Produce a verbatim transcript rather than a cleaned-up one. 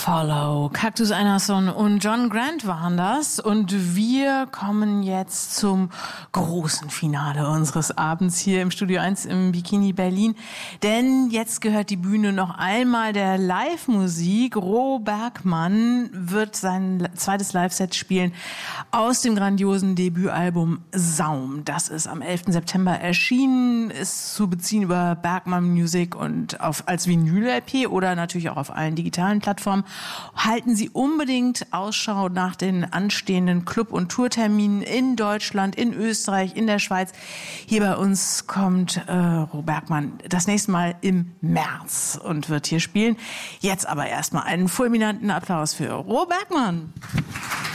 Follow. Cactus Anderson und John Grant waren das. Und wir kommen jetzt zum großen Finale unseres Abends hier im Studio eins im Bikini Berlin. Denn jetzt gehört die Bühne noch einmal der Live-Musik. Ro Bergmann wird sein zweites Live-Set spielen aus dem grandiosen Debütalbum Saum. Das ist am elften September erschienen, ist zu beziehen über Bergmann Music und auf, als Vinyl-L P oder natürlich auch auf allen digitalen Plattformen. Halten Sie unbedingt Ausschau nach den anstehenden Club- und Tourterminen in Deutschland, in Österreich, in der Schweiz. Hier bei uns kommt äh, Ro Bergmann das nächste Mal im März und wird hier spielen. Jetzt aber erstmal einen fulminanten Applaus für Ro Bergmann.